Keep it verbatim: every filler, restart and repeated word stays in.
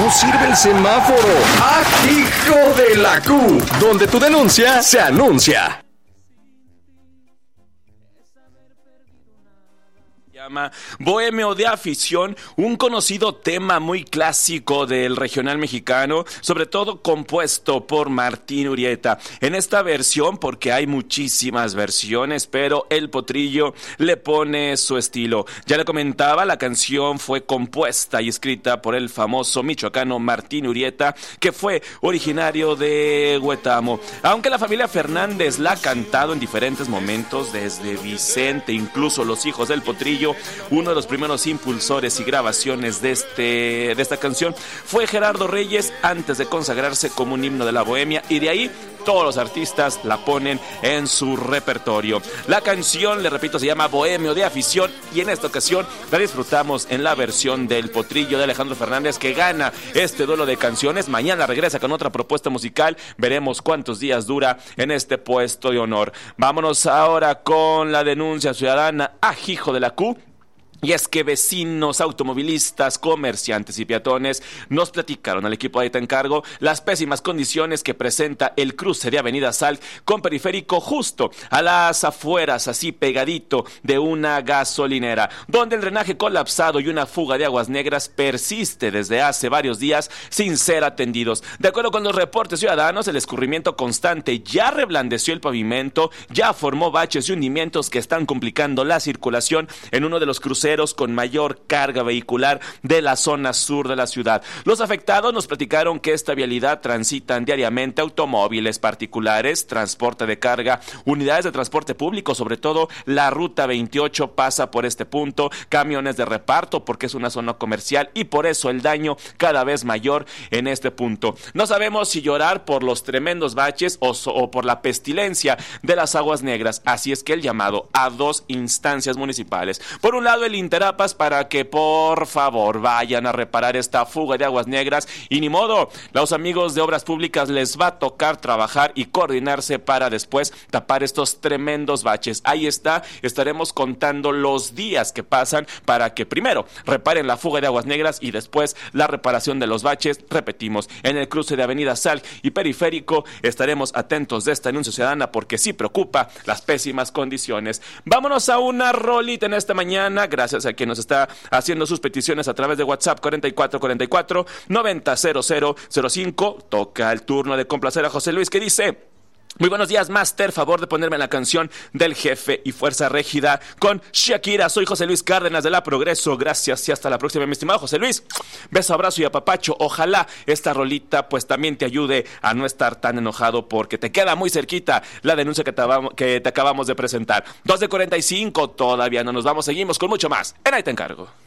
no sirve el semáforo. ¡Ah, hijo de la Q! Donde tu denuncia se anuncia. Bohemio de afición, un conocido tema muy clásico del regional mexicano, sobre todo compuesto por Martín Urieta. En esta versión, porque hay muchísimas versiones, pero el Potrillo le pone su estilo. Ya le comentaba, la canción fue compuesta y escrita por el famoso michoacano Martín Urieta, que fue originario de Huetamo. Aunque la familia Fernández la ha cantado en diferentes momentos, desde Vicente, incluso los hijos del Potrillo, uno de los primeros impulsores y grabaciones de, este, de esta canción fue Gerardo Reyes antes de consagrarse como un himno de la bohemia, y de ahí todos los artistas la ponen en su repertorio. La canción, le repito, se llama Bohemio de afición, y en esta ocasión la disfrutamos en la versión del Potrillo de Alejandro Fernández, que gana este duelo de canciones. Mañana regresa con otra propuesta musical, veremos cuántos días dura en este puesto de honor. Vámonos ahora con la denuncia ciudadana a hijo de la Q. Y es que vecinos, automovilistas, comerciantes y peatones nos platicaron al equipo de Ahí Te Encargo las pésimas condiciones que presenta el cruce de Avenida Sal con Periférico, justo a las afueras, así pegadito de una gasolinera, donde el drenaje colapsado y una fuga de aguas negras persiste desde hace varios días sin ser atendidos. De acuerdo con los reportes ciudadanos, el escurrimiento constante ya reblandeció el pavimento, ya formó baches y hundimientos que están complicando la circulación en uno de los cruceros con mayor carga vehicular de la zona sur de la ciudad. Los afectados nos platicaron que esta vialidad transitan diariamente automóviles particulares, transporte de carga, unidades de transporte público, sobre todo la ruta veintiocho pasa por este punto, camiones de reparto porque es una zona comercial, y por eso el daño cada vez mayor en este punto. No sabemos si llorar por los tremendos baches o, o por la pestilencia de las aguas negras, así es que el llamado a dos instancias municipales. Por un lado, el Interapas, para que por favor vayan a reparar esta fuga de aguas negras, y ni modo, los amigos de Obras Públicas les va a tocar trabajar y coordinarse para después tapar estos tremendos baches. Ahí está, estaremos contando los días que pasan para que primero reparen la fuga de aguas negras y después la reparación de los baches. Repetimos, en el cruce de Avenida Sal y Periférico estaremos atentos de esta denuncia ciudadana porque sí preocupa las pésimas condiciones. Vámonos a una rolita en esta mañana, gracias a quien nos está haciendo sus peticiones a través de WhatsApp cuarenta y cuatro cuarenta y cuatro noventa cero cero cero cinco. Toca el turno de complacer a José Luis, que dice: muy buenos días, Master, favor de ponerme la canción del Jefe y Fuerza Régida con Shakira. Soy José Luis Cárdenas de La Progreso, gracias y hasta la próxima, mi estimado José Luis. Beso, abrazo y apapacho. Ojalá esta rolita pues también te ayude a no estar tan enojado, porque te queda muy cerquita la denuncia que te, que te acabamos de presentar. dos de cuarenta y cinco, todavía no nos vamos, seguimos con mucho más en Ahí Te Encargo.